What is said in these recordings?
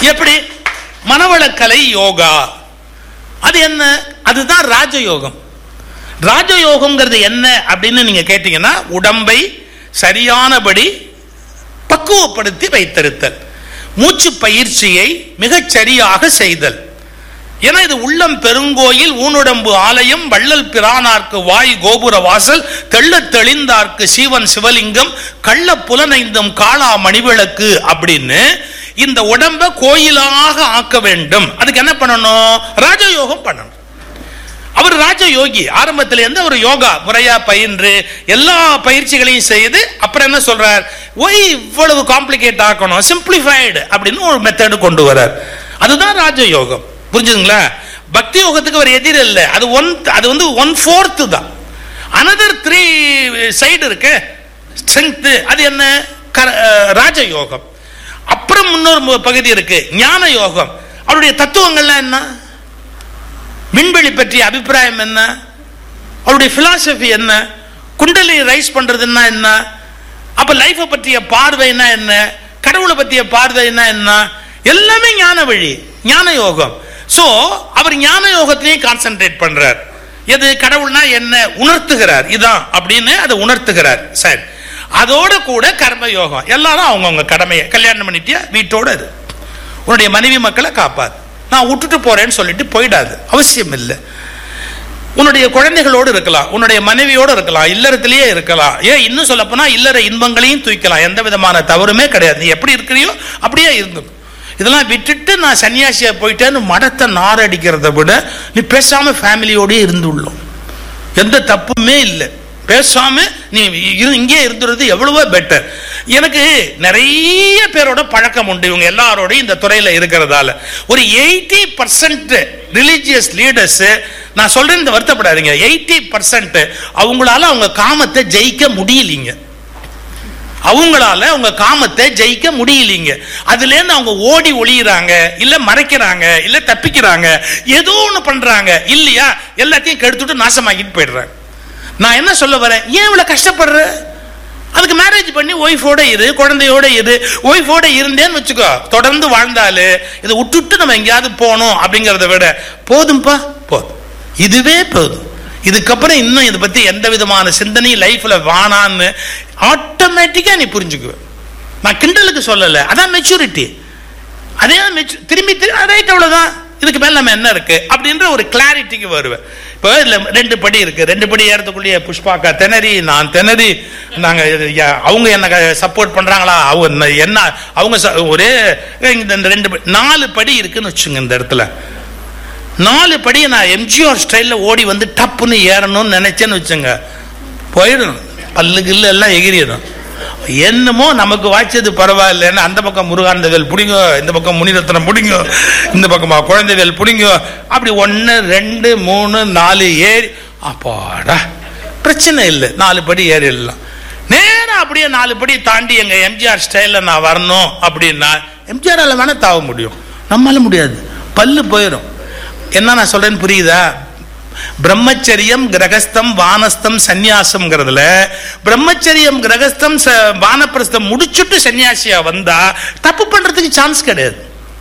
எப்படி? மனவளக்கலை யோகா. அது என்ன? அதுதான் ராஜயோகம். ராஜயோகம்ங்கிறது என்ன அப்படின்னு நீங்க கேட்டீங்கன்னா, உடம்பை சரியானபடி பக்குவப்படுத்தி வைத்திருத்தல், மூச்சு பயிற்சியை மிகச் சரியாக செய்தல். ஏன்னா இது உள்ளம் பெருங்கோயில், ஊனுடம்பு ஆலயம், வள்ளல் பிரானார்க்கு வாய் கோபுர வாசல், தெள்ள தெளிந்தார்க்கு சீவன் சிவலிங்கம், கள்ள புலனைந்தும் காளா மணிவிளக்கு அப்படின்னு இந்த உடம்பை கோயிலாக ஆக்க வேண்டும். அதுக்கு என்ன பண்ணணும்? ராஜயோகம் பண்ணணும். அவர் ராஜயோகி. ஆரம்பத்தில் இருந்து அவர் யோகா முறையா பயின்று எல்லா பயிற்சிகளையும் செய்து அப்புறம் என்ன சொல்றார்? ஒய் இவ்வளவு காம்ப்ளிகேட் ஆக்கணும், சிம்பிளிஃபைடு அப்படின்னு ஒரு மெத்தட் கொண்டு வரார். அதுதான் ராஜயோகம். புரிஞ்சுங்களா? பக்தி யோகத்துக்கு ஒரு எதிர் இல்லை. அது வந்து 1/4 தான். அனதர் 3 சைடு இருக்கு ஸ்ட்ரெங்த். அது என்ன? ராஜயோகம். அப்புறம் இன்னொரு பகுதி இருக்கு ஞான யோகம். அவருடைய தத்துவங்கள்லாம் என்ன? விண்வெளி பற்றிய அபிப்பிராயம் என்ன? அவருடைய பிலாசபி என்ன? குண்டலி ரைஸ் பண்றதுன்னா என்ன? அப்ப லைஃப பற்றிய பார்வைனா என்ன? கடவுளை பற்றிய பார்வைனா என்ன? எல்லாமே ஞான வழி, ஞான யோகம். சோ அவர் ஞான யோகத்திலேயே கான்சென்ட்ரேட் பண்றார். எது? கடவுள்னா என்ன உணர்த்துகிறார், இதான் அப்படின்னு அதை உணர்த்துகிறார். சரி, அதோட கூட கர்ம யோகம். எல்லாரும் அவங்கவுங்க கடமையை, கல்யாணம் பண்ணிட்டியா வீட்டோட இரு, உன்னுடைய மனைவி மக்களை காப்பாது, நான் விட்டுட்டு போறேன்னு சொல்லிட்டு போயிடாது, அவசியம் இல்லை. உன்னுடைய குழந்தைகளோடு இருக்கலாம், உன்னுடைய மனைவியோடு இருக்கலாம், இல்லறத்திலேயே இருக்கலாம். ஏன் இன்னும் சொல்ல போனா இல்லற இன்பங்களையும் தூக்கலாம், எந்த விதமான தவறுமே கிடையாது. நீ எப்படி இருக்கிறியோ அப்படியே இருந்து. இதெல்லாம் விட்டுட்டு நான் சன்னியாசியா போயிட்டேன்னு மடத்தை நாரடிக்கிறத விட நீ பேசாம ஃபேமிலியோடய இருந்துள்ளோம், எந்த தப்புமே இல்லை. பேசாம நீ இங்கே இருந்துறது எவ்வளவோ பெட்டர். எனக்கு நிறைய பேரோட பழக்கம் உண்டு, இவங்க எல்லாரோடையும் இந்த துறையில இருக்கிறதால. ஒரு 80% ரிலிஜியஸ் லீடர்ஸ், நான் சொல்றேன் இந்த வருத்தப்படாதீங்க, 80% அவங்களால அவங்க காமத்தை ஜெயிக்க முடியலீங்க. அவங்களால அவங்க காமத்தை ஜெயிக்க முடியலீங்க. அதுல இருந்து அவங்க ஓடி ஒளியிறாங்க, இல்ல மறைக்கிறாங்க, இல்ல தப்பிக்கிறாங்க, ஏதோ ஒண்ணு பண்றாங்க இல்லையா, எல்லாத்தையும் கெடுத்துட்டு நாசமாக்கிட்டு போயிடுறாங்க. நான் என்ன சொல்ல வரேன்? ஏன் இவ்வளவு கஷ்டப்படுற? அதுக்கு மேரேஜ் பண்ணி ஒய்ஃபோட இரு, குழந்தையோட இரு. ஒய்ஃபோட இருந்தேன்னு வச்சுக்கோ, தொடர்ந்து வாழ்ந்தாலு இதை விட்டுட்டு நம்ம எங்கேயாவது போகணும் அப்படிங்கிறத விட போதும்பா, போதும், இதுவே போதும், இதுக்கப்புறம் இன்னும் இதை பத்தி எந்த விதமான சிந்தனையும் லைஃப்ல வானான்னு ஆட்டோமேட்டிக்கா நீ புரிஞ்சுக்குவ. நான் கிண்டலுக்கு சொல்லல, அதான் மெச்சூரிட்டி. அதே திரும்பி ரைட், அவ்வளவுதான், இதுக்கு மேல நம்ம என்ன இருக்கு அப்படின்ற ஒரு கிளாரிட்டிக்கு வருவேன். இப்போ இதுல 2 படி இருக்கு. 2 படி ஏறதுக்குள்ளேயே புஷ்பாக்கா திணறி, நான் திணறி, நாங்க அவங்க என்ன சப்போர்ட் பண்றாங்களா, அவங்க என்ன, அவங்க ஒரே 4 படி இருக்குன்னு வச்சுங்க. இந்த இடத்துல 4 படியை நான் எம்ஜிஆர் ஸ்டைல்ல ஓடி வந்து டப்புன்னு ஏறணும்னு நினைச்சேன்னு வச்சுங்க, போயிடும், பல்லு கில்லு எல்லாம் எகிரிடும். என்னமோ நமக்கு வாய்ச்சது பரவாயில்லைன்னு அந்த பக்கம் முருகானந்தவேல் பிடிங்க, இந்த பக்கம் முனிரத்னம் பிடிங்க, இந்த பக்கமா குழந்தைவேல் பிடிங்க, அப்படி 1 2 3 4 ஏறி அப்பாடா பிரச்சனை இல்லை, 4 படி ஏறிடலாம். நேரம் அப்படியே 4 படி தாண்டி எங்க எம்ஜிஆர் ஸ்டைல்ல நான் வரணும் அப்படின்னா எம்ஜிஆரால வேணா தாவ முடியும், நம்மளால முடியாது, பல்லு போயிடும். என்ன நான் சொல்றேன்னு புரியுதா? பிரம்மச்சரியம், கிரகஸ்தம், வானஸ்தம், சன்னியாசம்ங்கிறதுல பிரம்மச்சரியம், கிரகஸ்தம், வானப்பிரஸ்தம் முடிச்சுட்டு சன்னியாசியா வந்தா தப்பு பண்றதுக்கு சான்ஸ் கிடையாது.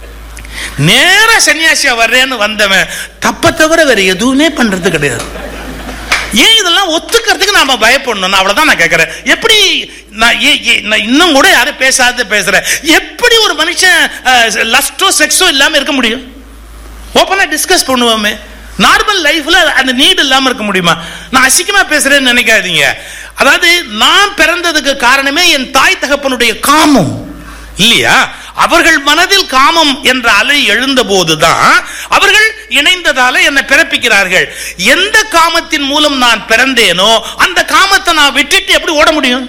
நேரா சன்னியாசியா வர்றேன்னு வந்தவன் தப்ப தவிர வேற எதுவுமே பண்றது கிடையாது. ஏன் இதெல்லாம் ஒத்துக்கிறதுக்கு நாம பயப்படணும்? அவ்வளவுதான் நான் கேட்கிறேன். எப்படி நான் இன்னும் கூட யாரும் பேசுறேன், எப்படி ஒரு மனுஷன் லஸ்டோ செக்ஸோ இல்லாம இருக்க முடியும்? ஓப்பனா டிஸ்கஸ் பண்ணுவோமே. நார்மல் லைஃப்ல அந்த நீட் இல்லாம இருக்க முடியுமா? நான் அசிங்கமா பேசுறேன்னு நினைக்காதீங்க. அதாவது நான் பிறந்ததுக்கு காரணமே என் தாய் தகப்பனுடைய காமம் இல்லையா? அவர்கள் மனதில் காமம் என்ற அலை எழுந்த போதுதான் அவர்கள் இணைந்ததால என்னை பிறப்பிக்கிறார்கள். எந்த காமத்தின் மூலம் நான் பிறந்தேனோ அந்த காமத்தை நான் விட்டுட்டு எப்படி ஓட முடியும்?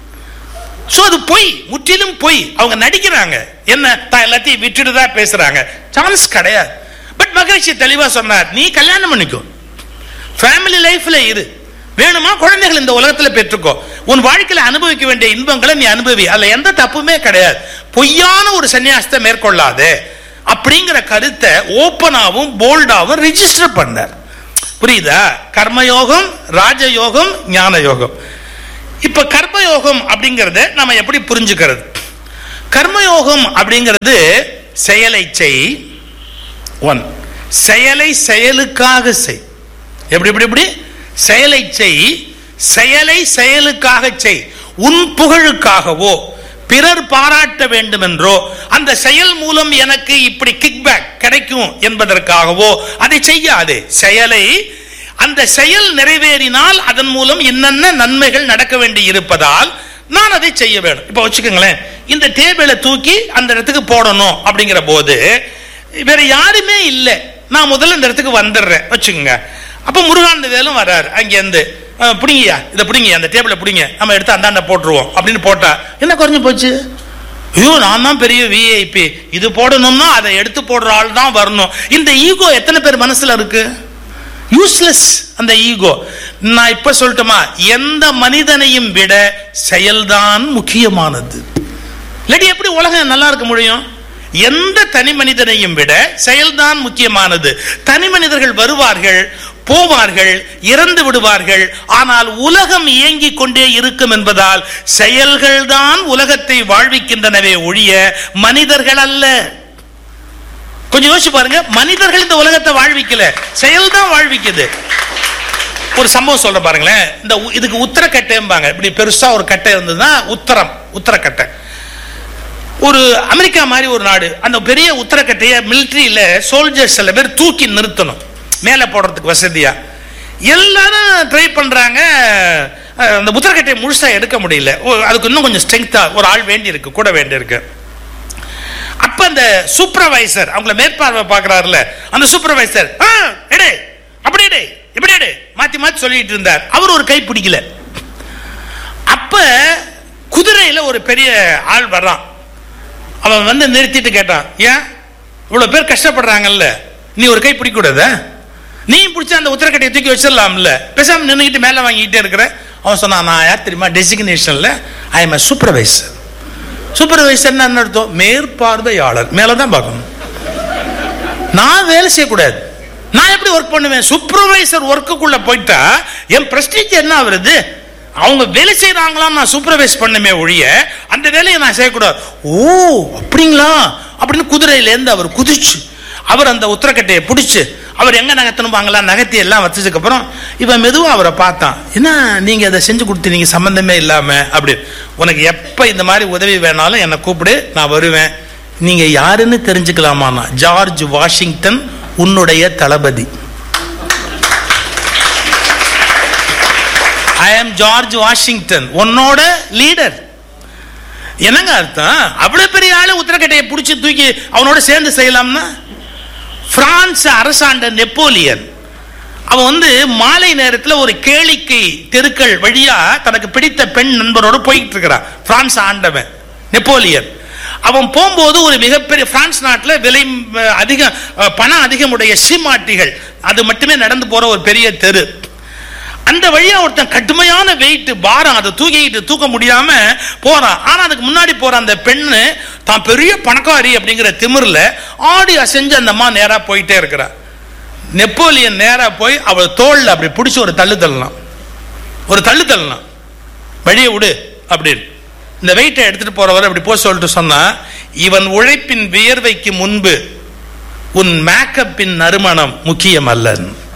சோ அது பொய், முற்றிலும் பொய். அவங்க நடிக்கிறாங்க, என்ன எல்லாத்தையும் விட்டுட்டு தான் பேசுறாங்க, சான்ஸ் கிடையாது. பட் மகரிஷி தெளிவா சொன்னார், நீ கல்யாணம் பண்ணிக்கோ, ஃபேமிலி லைஃப்ல இரு, வேணுமா குழந்தைகள் இந்த உலகத்துல பெற்றுக்கோ, உன் வாழ்க்கையில அனுபவிக்க வேண்டிய இன்பங்களை நீ அனுபவி, அதுல எந்த தப்புமே கிடையாது, பொய்யான ஒரு சன்னியாசத்தை மேற்கொள்ளாதே அப்படிங்கிற கருத்தை ஓப்பனாவும் போல்டாவும் ரிஜிஸ்டர் பண்ணார். புரியுதா? கர்மயோகம், ராஜயோகம், ஞான யோகம். இப்ப கர்மயோகம் அப்படிங்கறத நம்ம எப்படி புரிஞ்சுக்கிறது? கர்மயோகம் அப்படிங்கிறது செயலை செய். ஒன், செயலை செயலுக்காக செய். எப்படி எப்படி எப்படி? செயலை செய், செயலை செயலுக்காக செய். உன் புகழுக்காகவோ பிறர் பாராட்ட வேண்டும் என்றோ அந்த செயல் மூலம் எனக்கு இப்படி கிக்பேக் கிடைக்கும் என்பதற்காகவோ அதை செய்யாதே. செயலை, அந்த செயல் நிறைவேறினால் அதன் மூலம் என்னென்ன நன்மைகள் நடக்க வேண்டி இருப்பதால் நான் அதை செய்ய வேண்டும். இப்ப வச்சுக்கோங்களேன், இந்த டேபிளை தூக்கி அந்த இடத்துக்கு போடணும் அப்படிங்கிற போது வேற யாருமே இல்லை, நான் முதல்ல இந்த இடத்துக்கு வந்துடுறேன் வச்சுக்கோங்க. அப்ப முருகானந்த வேலும் வர்றாரு அங்கேருந்து, பிடிங்கயா இதை பிடிங்க, அந்த டேபிளை பிடிங்க, நம்ம எடுத்து அந்தாண்ட போட்டுருவோம் அப்படின்னு போட்டா என்ன குறைஞ்சு போச்சு? ஐயோ நான் தான் பெரிய விஐபி, இது போடணும்னா அதை எடுத்து போடுற ஆள் தான் வரணும். இந்த ஈகோ எத்தனை பேர் மனசுல இருக்கு? யூஸ்லெஸ் அந்த ஈகோ. நான் இப்ப சொல்லட்டுமா, எந்த மனிதனையும் விட செயல்தான் முக்கியமானது. இல்லாட்டி எப்படி உலகம் நல்லா இருக்க முடியும்? எந்த தனி மனிதனையும் விட செயல்தான் முக்கியமானது. தனி மனிதர்கள் வருவார்கள், போவார்கள், இறந்து விடுவார்கள், ஆனால் உலகம் இயங்கிக் கொண்டே இருக்கும் என்பதால் செயல்கள் தான் உலகத்தை வாழ்விக்கின்றனவே ஒழிய மனிதர்கள் அல்ல. கொஞ்சம் யோசிச்சு பாருங்க, மனிதர்கள் இந்த உலகத்தை வாழ்விக்கல, செயல் தான் வாழ்விக்குது. ஒரு சம்பவம் சொல்ற பாருங்களேன். இந்த இதுக்கு உத்தரக்கட்டைம்பாங்க, இப்படி பெருசா ஒரு கட்டை இருந்ததுன்னா உத்தரக்கட்டை. ஒரு அமெரிக்கா மாதிரி ஒரு நாடு, அந்த பெரிய உத்தரக்கட்டையை மிலிட்டரியில சோல்ஜர்ஸ் சில பேர் தூக்கி நிறுத்தணும் மேலே போடுறதுக்கு வசதியா. எல்லாரும் ட்ரை பண்றாங்க, அந்த உத்தரக்கட்டையை முழுசா எடுக்க முடியல. அதுக்கு இன்னும் கொஞ்சம் ஸ்ட்ரெங்தா ஒரு ஆள் வேண்டி இருக்கு, கூட வேண்டி இருக்கு. அப்ப அந்த சூப்பர்வைசர் அவங்கள மேற்பார்வை பார்க்கிறாருல, அந்த சூப்பர்வைசர் எடு அப்படி எடு இப்படி எடு மாத்தி மாத்தி சொல்லிட்டு இருந்தார். அவர் ஒரு கை பிடிக்கல. அப்ப குதிரையில ஒரு பெரிய ஆள் வர்றான். அவன் வந்து நிறுத்திட்டு கேட்டான், ஏன் இவ்வளவு பேர் கஷ்டப்படுறாங்கல்ல, நீ ஒரு கை பிடிக்க கூடாத? நீ பிடிச்ச அந்த உத்தரக்கட்டையை தூக்கி வச்சிடலாம்ல, பேசாம நின்றுக்கிட்டு மேல வாங்கிட்டே இருக்கிற. அவன் சொன்னான், நான் யார் தெரியுமா, டெசிக்னேஷன்ல I am a supervisor. Supervisor என்ன அர்த்தம்? மேற்பார்வையாளர், மேலதான் பார்க்கணும். நான் வேலை செய்யக்கூடாது, நான் எப்படி ஒர்க் பண்ணுவேன்? சூப்பர்வைசர் ஒர்க்குள்ள போயிட்டா என் பிரஸ்டீஜ் என்ன ஆகுறது? அவங்க வேலை செய்யறாங்களா, நான் சூப்பர்வைஸ் பண்ணுமே ஒழிய அந்த வேலையை நான் செய்யக்கூடாது. ஓ அப்படிங்களா அப்படின்னு குதிரையில இருந்து அவர் குதிச்சு அவர் அந்த உத்தரக்கட்டையை பிடிச்சு அவர் எங்க நகர்த்தணுவாங்களா நகர்த்தி எல்லாம் வச்சதுக்கு அப்புறம் இவன் மெதுவா அவரை பார்த்தான். என்ன நீங்க அதை செஞ்சு கொடுத்தீங்க சம்பந்தமே இல்லாம அப்படி, உனக்கு எப்ப இந்த மாதிரி உதவி வேணாலும் என்னை கூப்பிடு, நான் வருவேன். நீங்க யாருன்னு தெரிஞ்சுக்கலாமா? ஜார்ஜ் வாஷிங்டன் உன்னுடைய தளபதி. ஐ எம் ஜார்ஜ் வாஷிங்டன், உன்னோட லீடர். என்னங்க அர்த்தம்? அவ்வளவு பெரிய ஆளு உத்தரக்கட்டையை பிடிச்சி தூக்கி அவனோட சேர்ந்து செய்யலாம்னா? பிரான்ஸ் அரசாண்ட நெப்போலியன், அவன் வந்து மாலை நேரத்தில் ஒரு கேளிக்கை தெருக்கள் வழியா தனக்கு பிடித்த பெண் நண்பரோடு போயிட்டு இருக்கிறான். பிரான்ஸ் ஆண்டவன் நெப்போலியன். அவன் போகும்போது ஒரு மிகப்பெரிய பிரான்ஸ் நாட்டில் விலை அதிகம், பணம் அதிகமுடைய சீமாட்டிகள் அது மட்டுமே நடந்து போற ஒரு பெரிய தெரு. அந்த வழியா ஒருத்தன் கடுமையான வெயிட் பாரம், அதை தூக்க முடியாம போறான். ஆனா அதுக்கு முன்னாடி போற அந்த பெண்ணு தான் பெரிய பணக்காரி அப்படிங்கிற திமிர்ல ஆடி அசைஞ்சு அந்த அம்மா நேரா போயிட்டே இருக்கிறா. நெப்போலியன் நேரா போய் அவள் தோல்ல அப்படி பிடிச்சி ஒரு தள்ளு தள்ளலாம், வழியை விடு அப்படின்னு. இந்த வெயிட்டை எடுத்துட்டு போறவர் அப்படி போய் சொல்லிட்டு சொன்னா, இவன் உழைப்பின் வியர்வைக்கு முன்பு உன் மேக்கப்பின் நறுமணம் முக்கியம் அல்ல.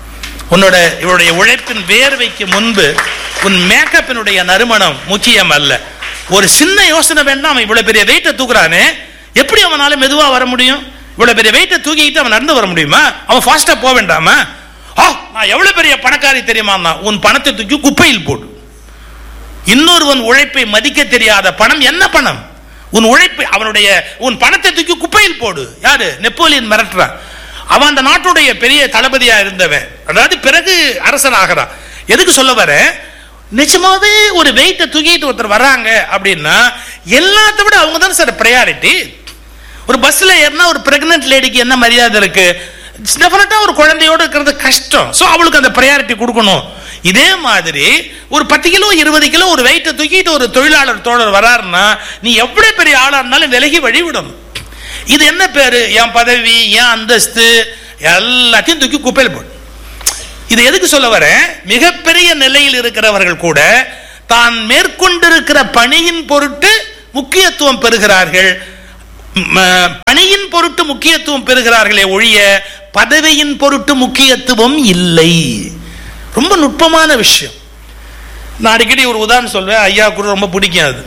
இவருடைய உழைப்பின் வேர்வைக்கு முன்பு உன் மேக்கப்பினுடைய நறுமணம் முக்கியம் அல்ல. ஒரு சின்ன யோசனை வேண்டாம், அவன் இவ்வளவு பெரிய வெயிட்டை தூக்குறானே, எப்படி அவனால மெதுவா வர முடியும்? இவ்வளவு பெரிய வெயிட்டை தூக்கிட்டு அவன் நடந்து வர முடியுமா? அவன் ஃபாஸ்டா போக வேண்டாமா? நான் எவ்வளவு பெரிய பணக்காரி தெரியுமா? உன் பணத்தை தூக்கி குப்பையில் போடு. இன்னொருவன் உழைப்பை மதிக்க தெரியாத பணம் என்ன பணம்? உன் உழைப்பை உன் பணத்தை தூக்கி குப்பையில் போடு. யாரு? நெப்போலியன் மிரட்டுறான். அவன் அந்த நாட்டுடைய பெரிய தளபதியா இருந்தவன், அதாவது பிறகு அரசன் ஆகிறான். எதுக்கு சொல்ல வர, நிச்சயமாவே ஒரு வெயிட்டை தூக்கிட்டு ஒருத்தர் வர்றாங்க அப்படின்னா எல்லாத்த விட அவங்க தான் சார் பிரையாரிட்டி. ஒரு பஸ்ல ஏறினா ஒரு பிரெக்னன்ட் லேடிக்கு என்ன மரியாதை இருக்கு? டெஃபினட்டா ஒரு குழந்தையோடு இருக்கிறது கஷ்டம். ஸோ அவளுக்கு அந்த ப்ரையாரிட்டி கொடுக்கணும். இதே மாதிரி ஒரு 10 கிலோ 20 கிலோ ஒரு வெயிட்டை தூக்கிட்டு ஒரு தொழிலாளர் தோழர் வராருன்னா நீ எவ்வளவு பெரிய ஆளா இருந்தாலும் விலகி வழிவிடணும். இது என்ன பேரு? என் பதவி, என் அந்தஸ்து எல்லாத்தையும் தூக்கி குப்பையில் போடு. இது எதுக்கு சொல்ல வர, மிகப்பெரிய நிலையில் இருக்கிறவர்கள் கூட தான் மேற்கொண்டிருக்கிற பணியின் பொருட்டு முக்கியத்துவம் பெறுகிறார்கள். பணியின் பொருட்டு முக்கியத்துவம் பெறுகிறார்களே ஒழிய பதவியின் பொருட்டு முக்கியத்துவம் இல்லை. ரொம்ப நுட்பமான விஷயம். நான் அடிக்கடி ஒரு உதாரணம் சொல்வேன், ஐயா கூட ரொம்ப பிடிக்கும். அது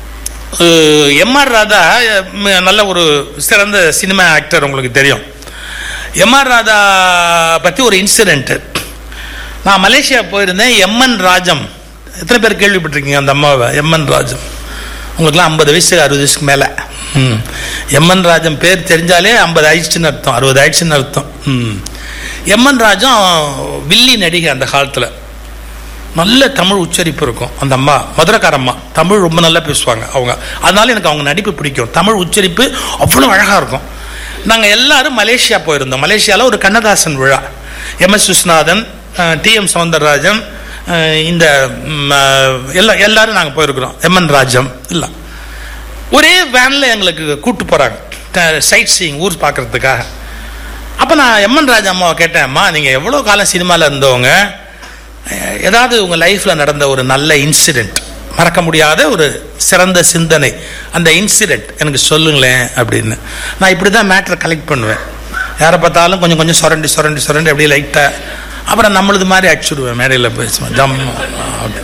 எம்ஆர் ராதா நல்ல ஒரு சிறந்த சினிமா ஆக்டர், உங்களுக்கு தெரியும். எம்ஆர் ராதா பற்றி ஒரு இன்சிடென்ட். நான் மலேசியா போயிருந்தேன். எம்என் ராஜம், எத்தனை பேர் கேள்விப்பட்டிருக்கீங்க அந்த அம்மாவை? எம்என் ராஜம், உங்களுக்குலாம் 50 வயசு 60 வயசுக்கு மேலே. எம்என் ராஜம் பேர் தெரிஞ்சாலே 50 ஆயிடுச்சுன்னு அர்த்தம், 60 ஆயிடுச்சுன்னு அர்த்தம். எம்என் ராஜம் வில்லி நடிகை. அந்த காலத்தில் நல்ல தமிழ் உச்சரிப்பு இருக்கும். அந்த அம்மா மதுரைக்காரம்மா, தமிழ் ரொம்ப நல்லா பேசுவாங்க அவங்க. அதனால எனக்கு அவங்க நடிப்பு பிடிக்கும். தமிழ் உச்சரிப்பு அவ்வளோ அழகாக இருக்கும். நாங்கள் எல்லாரும் மலேசியா போயிருந்தோம். மலேசியாவில் ஒரு கண்ணதாசன் விழா. எம்எஸ் விஸ்வநாதன், டிஎம் சௌந்தரராஜன், இந்த எல்லாரும் நாங்கள் போயிருக்கிறோம். எம்என் ராஜம் இல்லை, ஒரே வேனில் எங்களுக்கு கூப்பிட்டு போகிறாங்க சைட் சீயிங், ஊர் பார்க்குறதுக்காக. அப்போ நான் எம்என் ராஜா அம்மாவை கேட்டேன், அம்மா நீங்கள் எவ்வளோ காலம் சினிமாவில் இருந்தவங்க, ஏதாவது உங்கள் லைஃப்பில் நடந்த ஒரு நல்ல இன்சிடெண்ட், மறக்க முடியாத ஒரு சிறந்த சிந்தனை, அந்த இன்சிடெண்ட் எனக்கு சொல்லுங்களேன் அப்படின்னு. நான் இப்படி தான் மேட்டரை கலெக்ட் பண்ணுவேன். யாரை பார்த்தாலும் கொஞ்சம் கொஞ்சம் சுரண்டி சுரண்டி சுரண்டி அப்படியே லைட்டாக, அப்புறம் நம்மளது மாதிரி அடிச்சுடுவேன் மேடையில் பேசுவேன் ஜம் அப்படி.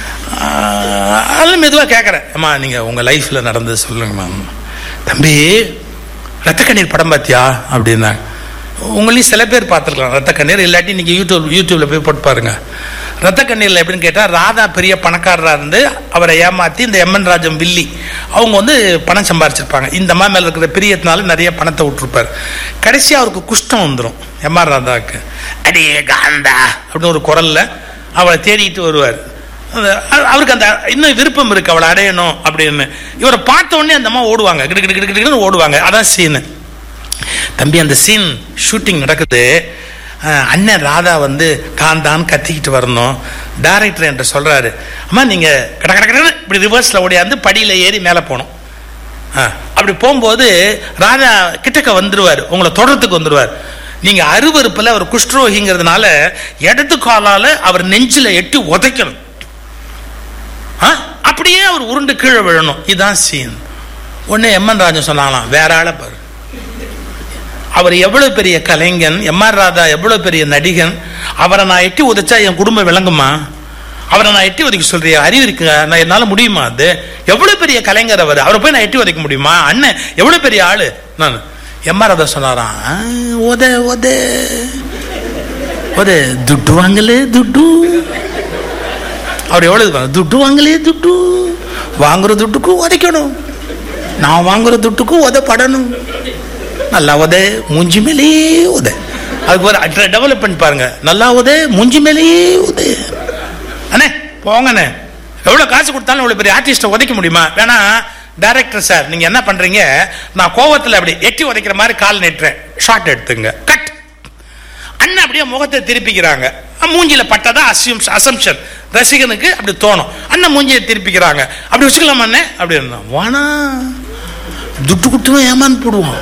அதெல்லாம் மெதுவாக கேட்குறேன், அம்மா நீங்கள் உங்கள் லைஃப்பில் நடந்தது சொல்லுங்கம்மா. தம்பி ரத்த கண்ணீர் படம் பார்த்தியா அப்படின்னாங்க. உங்களையும் சில பேர் பார்த்துருக்கலாம் ரத்த கண்ணீர், இல்லாட்டி நீங்கள் யூடியூப்பில் போய் போட்டு பாருங்க. ரத்த கண்ணீரில் எப்படின்னு கேட்டால், ராதா பெரிய பணக்காரராக இருந்து அவரை ஏமாற்றி இந்த எம்என் ராஜம் வில்லி அவங்க வந்து பணம் சம்பாரிச்சிருப்பாங்க. இந்த அம்மா மேலே இருக்கிற பிரியத்தினால நிறைய பணத்தை விட்டுருப்பார். கடைசியாக அவருக்கு குஷ்டம் வந்துடும் எம்ஆர் ராதாவுக்கு. அடியே காந்தா அப்படின்னு ஒரு குரலில் அவளை தேடிட்டு வருவார். அவருக்கு அந்த இன்னும் விருப்பம் இருக்கு அவளை அடையணும் அப்படின்னு. இவரை பார்த்த உடனே அந்த அம்மா ஓடுவாங்க, கிட்டு ஓடுவாங்க. அதான் சீனு. தம்பி அந்த சீன் ஷூட்டிங் நடக்குது. அண்ணன் ராதா வந்து காந்தான்னு கத்திக்கிட்டு வரணும். டைரக்டர் என்கிட்ட சொல்றாரு, அம்மா நீங்க கட கடன்னு இப்படி ரிவர்ஸ்ல ஓடியாந்து படியில ஏறி மேலே போகணும். அப்படி போகும்போது ராதா கிட்டக்க வந்துருவார், உங்களை தொடர்றதுக்கு வந்துருவார். நீங்க அருவருப்பில் அவர் குஷ்டரோகிங்கிறதுனால இடது காலால அவர் நெஞ்சில எட்டி உதைக்கணும். அப்படியே அவர் உருண்டு கீழே விழணும். இதுதான் சீன். உடனே எம்என் ராஜன் சொன்னாங்களாம், வேற ஆளை பாரு, அவர் எவ்வளவு பெரிய கலைஞன், எம்ஆர் ராதா எவ்வளவு பெரிய நடிகன், அவரை நான் எட்டி உதைச்சா என் குடும்பம் விளங்குமா? அவரை நான் எட்டி உதைக்க சொல்றியா? அறிவு இருக்குங்க, நான் என்னால முடியுமா? அது எவ்வளவு பெரிய கலைஞர் அவர், அவரை போய் நான் எட்டி உதைக்க முடியுமா? அண்ணன் எவ்வளவு பெரிய ஆளு. நான் எம்ஆர் ராதா சொன்னாராம், ஓத ஓத ஓத துட்டு வாங்கலே துட்டு. அவர் எவ்வளவு துட்டு வாங்கலே துட்டு, வாங்குற துட்டுக்கும் உதைக்கணும், நான் வாங்குற துட்டுக்கும் உதப்படணும். நல்லா உத மூஞ்சி மேலேயே உத. அதுக்கு ஒரு டெவலப்மெண்ட் பாருங்க. நல்லா உத மூஞ்சி மேலேயே உத. அண்ணே போங்கண்ணே, எவ்வளோ காசு கொடுத்தாலும் இவ்வளோ பெரிய ஆர்டிஸ்ட்டை உதைக்க முடியுமா? வேணா டைரக்டர் சார் நீங்கள் என்ன பண்ணுறீங்க, நான் கோவத்தில் அப்படி எட்டி உதைக்கிற மாதிரி கால் நெட்டுறேன், ஷார்ட் எடுத்துங்க, கட். அண்ணன் அப்படியே முகத்தை திருப்பிக்கிறாங்க. மூஞ்சில பட்டதா அசம்ஷன் ரசிகனுக்கு அப்படி தோணும். அண்ணன் மூஞ்சியை திருப்பிக்கிறாங்க. அப்படி வச்சுக்கலாமா அண்ணே அப்படின்னு. வானா துட்டு குட்டுவன் ஏமாந்து போடுவான்.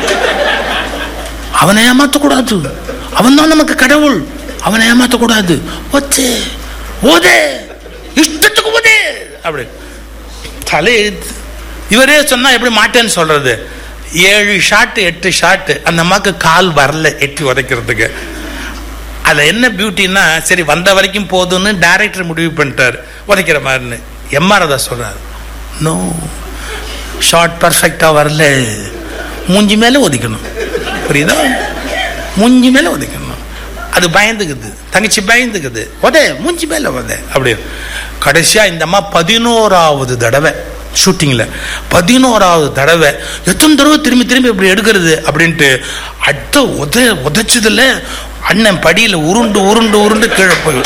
அவனை ஏமாற்றக்கூடாது, அவன் தான் நமக்கு கடவுள், அவனை ஏமாற்றக்கூடாது. ஒச்சே ஓதே இஷ்டத்துக்கு ஓதே அப்படி தலை எழுத்து. இவரே சொன்னா எப்படி மாட்டேன்னு சொல்றது? 7 ஷாட் 8 ஷாட் அந்த அம்மாக்கு கால் வரல எட்டி உதைக்கிறதுக்கு. அதுல என்ன பியூட்டின்னா, சரி வந்த வரைக்கும் போதும்னு டைரக்டர் முடிவு பண்ணிட்டாரு உதைக்கிற மாதிரின்னு. எம்ஆர் ராதா சொல்றாரு, நோ ஷார்ட் பர்ஃபெக்டா வரல, மூஞ்சி மேல ஒதிக்கணும். புரியுதா? மூஞ்சி மேல ஒதிக்கணும். அது பயந்துக்குது, தங்கச்சி பயந்துக்குது, உத மூஞ்சி மேல உத அப்படி. கடைசியா இந்த அம்மா 11வது தடவை ஷூட்டிங்ல 11வது தடவை எத்தனை தடவை திரும்பி திரும்பி இப்படி எடுக்கிறது அப்படின்ட்டு அடுத்த உதைச்சதுல அண்ணன் படியில உருண்டு உருண்டு உருண்டு கீழே போய்.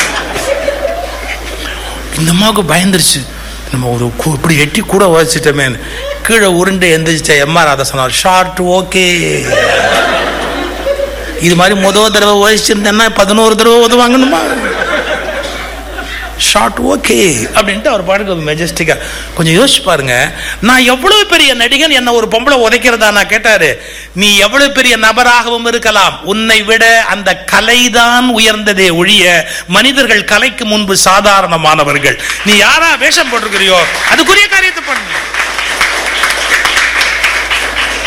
இந்த அம்மாவுக்கு பயந்துருச்சு, நம்ம ஒரு இப்படி எட்டி கூட உதைச்சிட்டோமே. கீழே உருண்டு எந்திரிச்ச எம்ஆர் ராதா சொன்னார், ஷார்ட் ஓகே. இது மாதிரி முதல் தடவை உதைச்சிருந்தேன்னா 11 தடவை உதவாங்கணுமா? ஷார்ட் ஓகே அப்படின்ட்டு அவர் பாட்டுக்கு மெஜஸ்டிக்கா. கொஞ்சம் யோசிச்சு பாருங்க, நான் எவ்வளவு பெரிய நடிகன், என்ன ஒரு பொம்பளை உதைக்கிறதா நான் கேட்டாரு. நீ எவ்வளவு பெரிய நபராகவும் இருக்கலாம், உன்னை விட அந்த கலைதான் உயர்ந்ததே ஒழிய மனிதர்கள் கலைக்கு முன்பு சாதாரணமானவர்கள். நீ யாரா வேஷம் போட்டிருக்கிறியோ அதுக்குரிய காரியத்தை பண்ணு.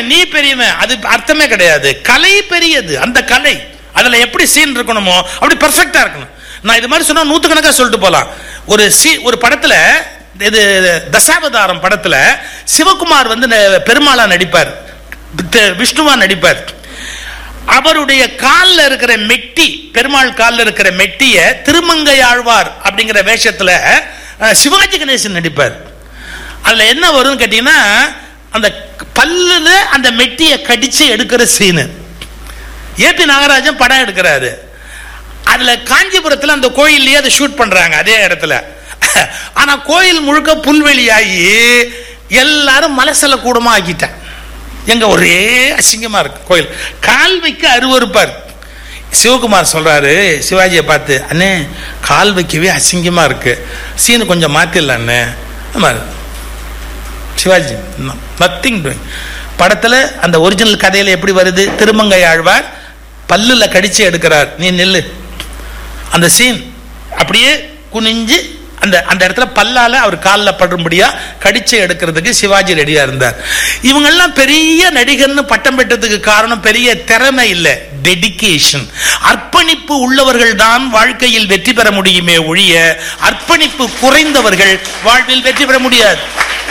நீ பெரியவன், அது அர்த்தமே கிடையாது. கலை பெரியது, அந்த கலை அதுல எப்படி சீன் இருக்கணுமோ அப்படி பெர்ஃபெக்ட்டா இருக்கணும். நான் இது மாதிரி சொன்னா நூத்துக்கணக்கா சொல்லிட்டு போலாம். ஒரு படத்துல, இது தசாவதாரம் படத்துல சிவகுமார் வந்து பெருமாளா நடிப்பார், விஷ்ணுவா நடிப்பார். அவருடைய காலில் இருக்கிற மெட்டி, பெருமாள் காலில் இருக்கிற மெட்டிய திருமங்கையாழ்வார் அப்படிங்கிற வேஷத்துல சிவாஜி கணேசன் நடிப்பார். அதுல என்ன வரும் கேட்டீங்கன்னா, அந்த பல்லுல அந்த மெட்டியை கடிச்சு எடுக்கிற சீனு. ஏபி நாகராஜன் படம் எடுக்கிறாரு. அதுல காஞ்சிபுரத்துல அந்த கோயில்லயே அதை ஷூட் பண்றாங்க அதே இடத்துல. ஆனா கோயில் முழுக்க புல்வெளியாகி எல்லாரும் மலசல கூடமா ஆக்கிட்டாங்க. எங்க ஒரே அசிங்கமா இருக்கு கோயில், கால் வைக்க அருவருப்பா இருக்கு. சிவகுமார் சொல்றாரு சிவாஜியை பார்த்து, அண்ணே கால் வைக்கவே அசிங்கமா இருக்கு, சீனு கொஞ்சம் மாத்திடலான்னு. Sivaji nothing doing. படத்துல அந்த ஒரிஜினல் கதையில எப்படி வருது, திருமங்கை ஆழ்வார் பல்லுல கடிச்சு எடுக்கிறார், நீ நெல்லு. அந்த சீன் அப்படியே குனிஞ்சு அந்த இடத்துல பல்லால அவர் காலில் படும்படியா கடிச்சு எடுக்கிறதுக்கு சிவாஜி ரெடியா இருந்தார். இவங்கெல்லாம் பெரிய நடிகர்னு பட்டம் பெற்றதுக்கு காரணம் பெரிய திறமை இல்லை, டெடிகேஷன். அர்ப்பணிப்பு உள்ளவர்கள் தான் வாழ்க்கையில் வெற்றி பெற முடியுமே ஒழிய அர்ப்பணிப்பு குறைந்தவர்கள் வாழ்வில் வெற்றி பெற முடியாது.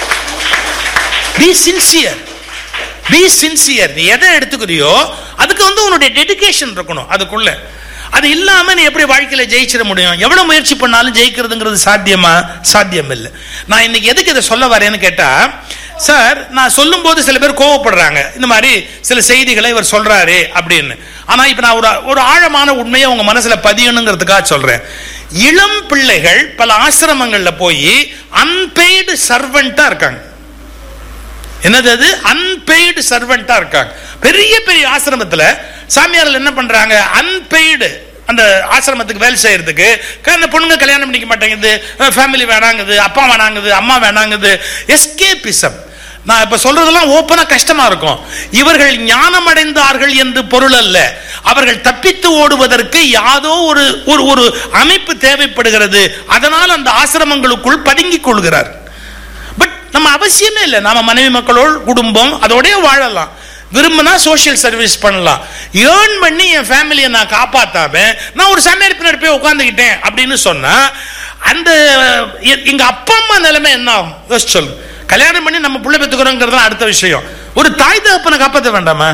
B sincere, B sincere. நீ எதை எடுத்துக்கிறியோ அதுக்கு வந்து உன்னுடைய டெடிகேஷன் இருக்கணும் அதுக்குள்ள. அது இல்லாம நீ எப்படி வாழ்க்கையில ஜெயிச்சிட முடியும்? எவ்வளவு முயற்சி பண்ணாலும் ஜெயிக்கிறதுங்கிறது சாத்தியமா? சாத்தியம் இல்லை. நான் இன்னைக்கு எதுக்கு இதை சொல்ல வரேன்னு கேட்டா, சார் நான் சொல்லும் போது சில பேர் கோவப்படுறாங்க, இந்த மாதிரி சில செய்திகளை இவர் சொல்றாரு அப்படின்னு. ஆனா இப்ப நான் ஒரு ஆழமான உண்மையை உங்க மனசுல பதியணுங்கிறதுக்காக சொல்றேன். இளம் பிள்ளைகள் பல ஆசிரமங்கள்ல போய் அன்பெய்டு சர்வெண்டா இருக்காங்க. என்னது அது? அன்பெய்டு சர்வெண்டா இருக்காங்க. பெரிய பெரிய ஆசிரமத்துல சாமியார்கள் என்ன பண்றாங்க, அன்பெய்டு அந்த ஆசிரமத்துக்கு வேலை செய்யறதுக்கு அந்த பொண்ணுங்க கல்யாணம் பண்ணிக்க மாட்டேங்குது, ஃபேமிலி வேணாங்குது, அப்பா வேணாங்குது, அம்மா வேணாங்குது, எஸ்கேபிசம். நான் இப்ப சொல்றதெல்லாம் ஓப்பனா கஷ்டமா இருக்கும். இவர்கள் ஞானம் அடைந்தார்கள் என்று பொருள் அல்ல, அவர்கள் தப்பித்து ஓடுவதற்கு யாதோ ஒரு அமைப்பு தேவைப்படுகிறது. அதனால் அந்த ஆசிரமங்களுக்குள் பதுங்கிக் கொள்கிறார். பட் நம்ம அவசியமே இல்லை, நாம மனைவி மக்களோடு குடும்பம் அதோடய வாழலாம். விரும்பினா சோசியல் சர்வீஸ் பண்ணலாம். ஏர்ன் பண்ணி என் ஃபேமிலியை நான் காப்பாத்தாம நான் ஒரு சமையல் பின்னாடி போய் உட்காந்துக்கிட்டேன் அப்படின்னு சொன்னா அந்த எங்க அப்பா அம்மா நிலைமை என்ன ஆகும் யோசிச்சு சொல்லுங்க. கல்யாணம் பண்ணி நம்ம புள்ள பெற்றுக்கிறோங்கிறது அடுத்த விஷயம். ஒரு தாய் தகப்பனை காப்பாற்ற வேண்டாமா?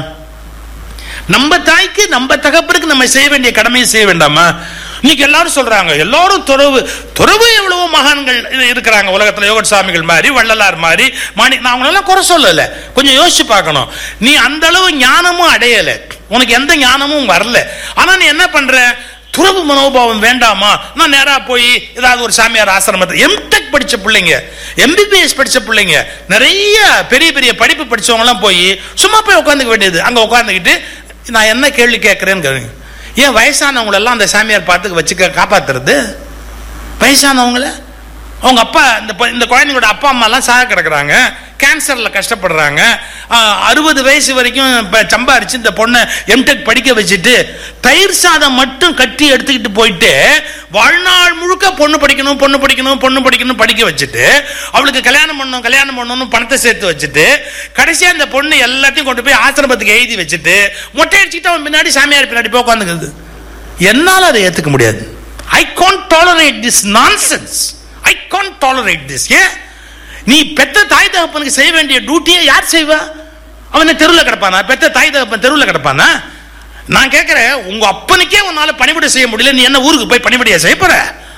நம்ம தாய்க்கு நம்ம தகப்பனுக்கு நம்ம செய்ய வேண்டிய கடமையை செய்ய வேண்டாமா? இன்னைக்கு எல்லாரும் சொல்றாங்க, எல்லாரும் துறவு எவ்வளவோ மகான்கள் இருக்கிறாங்க உலகத்துல, யோக சாமிகள் மாதிரி, வள்ளலார் மாதிரி, நான் அவங்களெல்லாம் குறை சொல்லல. கொஞ்சம் யோசிச்சு பார்க்கணும். நீ அந்த அளவு ஞானமும் அடையல, உனக்கு எந்த ஞானமும் வரல. ஆனா நீ என்ன பண்ற, துறவு மனோபாவம் வேண்டாமா, நான் நேரா போய் ஏதாவது ஒரு சாமியார் ஆசிரமத்தை, எம்டெக் படிச்ச பிள்ளைங்க, எம்பிபிஎஸ் படிச்ச பிள்ளைங்க, நிறைய பெரிய பெரிய படிப்பு படிச்சவங்க எல்லாம் போய் சும்மா போய் உட்காந்துக்க வேண்டியது. அங்க உட்காந்துக்கிட்டு நான் என்ன கேள்வி கேட்கிறேன்னு கேளுங்க. ஏன் வயசானவங்களெல்லாம் அந்த சாமியார் பார்த்து வச்சுக்க காப்பாத்துறது? வயசானவங்கள அவங்க அப்பா, இந்த குழந்தைங்களோட அப்பா அம்மா எல்லாம் சாக கிடக்குறாங்க, கேன்சர்ல கஷ்டப்படுறாங்க. 60 வயசு வரைக்கும் சம்பாரிச்சு இந்த பொண்ணை எம்டெக் படிக்க வச்சுட்டு தயிர் சாதம் மட்டும் கட்டி எடுத்துக்கிட்டு போயிட்டு வாழ்நாள் முழுக்க பொண்ணு படிக்கணும் பொண்ணு படிக்கணும் பொண்ணு படிக்கணும் படிக்க வச்சுட்டு அவளுக்கு கல்யாணம் பண்ணணும் பணத்தை சேர்த்து வச்சுட்டு கடைசியா இந்த பொண்ணு எல்லாத்தையும் கொண்டு போய் ஆசிரமத்துக்கு எழுதி வச்சுட்டு மொட்டை அடிச்சுட்டு அவன் பின்னாடி சாமியார் பின்னாடி போய் உட்காந்துக்கிறது. என்னால் அதை ஏற்றுக்க முடியாது. I can't tolerate this nonsense. I can't tolerate this. ஏன் நீ பெத்த தாய் தகப்பனுக்கு செய்ய வேண்டிய டியூட்டியை யார் செய்வா? அவனை தெருவில் கிடப்பானா? பெத்த தாய் தகப்பன் தெருவில் கிடப்பானா? நான் கேட்கிறேன், உங்க அப்பனுக்கே உன்னால பணிவிடை செய்ய முடியல, நீ என்ன ஊருக்கு போய் பணிவிடையா செய்ய போற?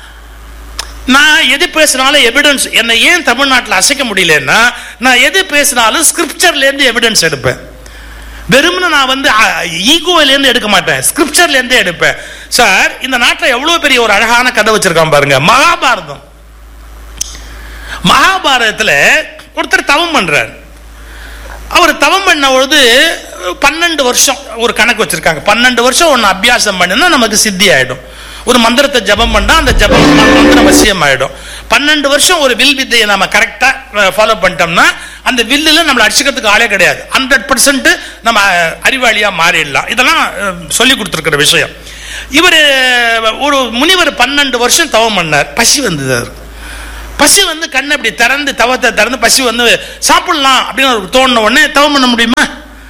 நான் எது பேசினாலும் எவிடன்ஸ், என்னை ஏன் தமிழ்நாட்டில் அசைக்க முடியலன்னா நான் எது பேசினாலும் ஸ்கிரிப்சர்ல இருந்து எவிடன்ஸ் எடுப்பேன். வெறும்னு நான் வந்து ஈகோல இருந்து எடுக்க மாட்டேன், ஸ்கிரிப்சர்ல இருந்தே எடுப்பேன். சார், இந்த நாட்டில் எவ்வளவு பெரிய ஒரு அழகான கதை வச்சிருக்கான் பாருங்க, மகாபாரதம். மகாபாரதத்துல ஒருத்தர் தவம் பண்றார். அவர் தவம் பண்ண பொழுது 12 வருஷம் ஒரு கணக்கு வச்சிருக்காங்க. 12 வருஷம் ஒன்னு அபியாசம் பண்ணினா நமக்கு சித்தி ஆயிடும். ஒரு மந்திரத்தை ஜபம் பண்ணா அந்த ஜபம் மந்திரம் வசியம் ஆயிடும். 12 வருஷம் ஒரு வில் வித்தையை நம்ம கரெக்டா ஃபாலோ பண்ணிட்டோம்னா அந்த வில்லுல நம்மளை அடிச்சுக்கிறதுக்கு ஆளே கிடையாது. 100% நம்ம அறிவாளியா மாறிடலாம். இதெல்லாம் சொல்லி கொடுத்துருக்கிற விஷயம். இவர் ஒரு முனிவர் 12 வருஷம் தவம் பண்ணார். பசி வந்தது. பசி வந்து கண்ணை அப்படி திறந்து தவத்தை திறந்து பசி வந்து சாப்பிடலாம் அப்படின்னு தோணுன உடனே தவம் பண்ண முடியுமா?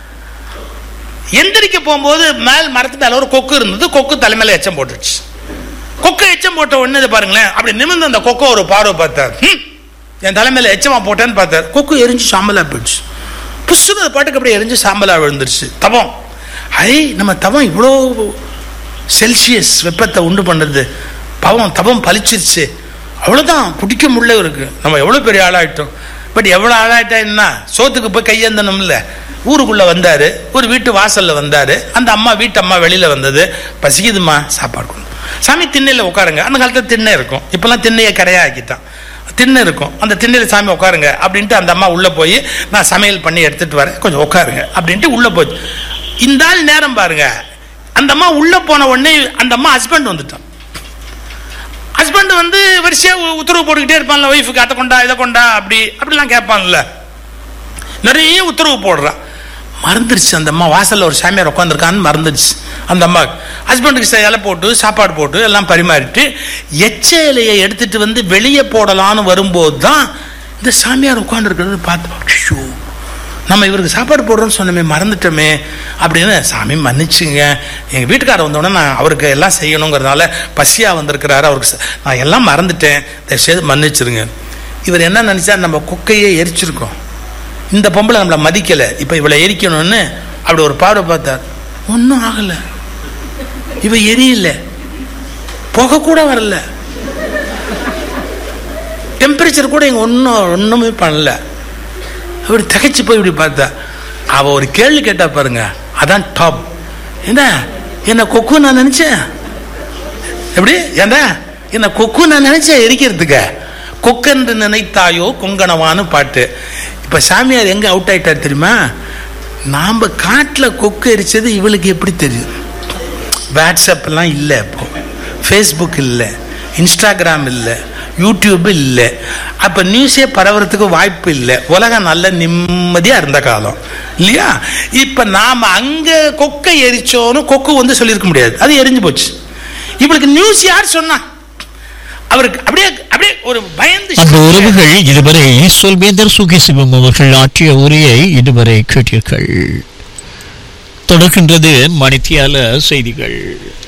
எந்திரிக்க போகும்போது மேல் மரத்து மேல ஒரு கொக்கு இருந்தது. கொக்கு தலைமையில எச்சம் போட்டுச்சு. கொக்கு எச்சம் போட்ட உடனே பாருங்களேன், அப்படி நிமிர்ந்து அந்த கொக்கை ஒரு பார்வை பார்த்தார். என் தலைமையில எச்சமா போட்டேன்னு பார்த்தார். கொக்கு எரிஞ்சு சாம்பலா போயிடுச்சு. புஷ்ஷுன்னு பாட்டுக்கு அப்படியே எரிஞ்சு சாம்பலா விழுந்துருச்சு. தவம், நம்ம தவம் இவ்வளோ செல்சியஸ் வெப்பத்தை உண்டு பண்றது, தவம் பழிச்சிருச்சு, அவ்வளோதான், பிடிக்க முடியல இருக்கு. நம்ம எவ்வளோ பெரிய ஆளாயிட்டோம். பட் எவ்வளோ ஆளாயிட்டா சோத்துக்கு போய் கையேந்தணும்ல. ஊருக்குள்ள வந்தாரு, ஒரு வீட்டு வாசல்ல வந்தாரு. அந்த அம்மா, வீட்டு அம்மா வெளியில வந்தது. பசிக்குதுமா, சாப்பாடு கொண்டு. சாமி திண்ணையில உட்காருங்க. அந்த காலத்துல திண்ணை இருக்கும், இப்பெல்லாம் திண்ணையை கரையா ஆக்கிட்டான். திண்ணை இருக்கும், அந்த திண்ணையில சாமி உட்காருங்க அப்படின்ட்டு அந்த அம்மா உள்ள போய், நான் சமையல் பண்ணி எடுத்துட்டு வரேன், கொஞ்சம் உட்காருங்க அப்படின்ட்டு உள்ள போச்சு. இந்த ஆள் நேரம் பாருங்க, அந்த அம்மா உள்ள போன உடனே அந்த அம்மா ஹஸ்பண்ட் வந்துட்டான். ஹஸ்பண்ட் வந்து வரிசையா உத்தரவு போட்டுக்கிட்டே இருப்பான்ல, ஒய்ஃபுக்கு அதை கொண்டா இதை கொண்டா அப்படிலாம் கேட்பான்ல, நிறைய உத்தரவு போடுறான். மறந்துடுச்சு அந்த அம்மா, வாசல்ல ஒரு சாமியார் உட்காந்துருக்கான்னு மறந்துடுச்சு அந்த அம்மா. ஹஸ்பண்டுக்கு இலை போட்டு சாப்பாடு போட்டு எல்லாம் பரிமாறிட்டு எச்ச இலையை எடுத்துட்டு வந்து வெளியே போடலான்னு வரும்போது தான் இந்த சாமியார் உட்காந்துருக்கிறது பார்த்து, நம்ம இவருக்கு சாப்பாடு போடுறோம்னு சொன்னமே, மறந்துட்டோமே அப்படின்னு. சாமி மன்னிச்சுங்க, எங்கள் வீட்டுக்காரர் வந்தோடனே நான் அவருக்கு எல்லாம் செய்யணுங்கிறதுனால பசியாக வந்திருக்கிறாரு, அவருக்கு நான் எல்லாம் மறந்துட்டேன், தயவுசெய்து மன்னிச்சிருங்க. இவர் என்ன நினச்சா, நம்ம குக்கையே எரிச்சிருக்கோம், இந்த பொம்பளை நம்மளை மதிக்கலை, இப்போ இவளை எரிக்கணும்னு அப்படி ஒரு பார்வை பார்த்தார். ஒன்றும் ஆகலை, இவ எரியல, புகை கூட வரல, டெம்பரேச்சர் கூட இங்கே ஒன்றுமே பண்ணல. அப்படி திகைச்சு போய் இப்படி பார்த்தா, அவ ஒரு கேள்வி கேட்டா பாருங்க, அதான் டாப். என்ன கொக்கு நான் நினைச்சேன், எப்படி என்ன கொக்கு நான் நினைச்சேன் எரிக்கிறதுக்கு, கொக்கென்று நினைத்தாயோ கொங்கணவான்னு பாட்டு. இப்ப சாமியார் எங்க அவுட் ஆயிட்டார் தெரியுமா? நாம காட்டுல கொக்கு எரிச்சது இவளுக்கு எப்படி தெரியும்? வாட்ஸ்அப் எல்லாம் இல்லை, இப்போ ஃபேஸ்புக் இல்லை, இன்ஸ்டாகிராம் இல்லை, யூடியூப் இல்லை, அப்ப நியூஸே பரவறதுக்கு வாய்ப்பு இல்லை. உலகம் நல்ல நிம்மதியா இருந்த காலம் இல்லையா? இப்ப நாம அங்க கொக்கை எரிச்சோன்னு கொக்கு வந்து சொல்லியிருக்க முடியாது, அது எரிஞ்சு போச்சு. இவளுக்கு நியூஸ் யார் சொன்னா? அவருக்கு அப்படியே அப்படியே ஒரு பயந்து. அந்த உறவுகள் இதுவரை சொல்வேந்தர் சுகேசிவம் அவர்கள் ஆற்றிய உரையை இதுவரை கேட்டீர்கள். தொடர்கின்றது மணித்தியால செய்திகள்.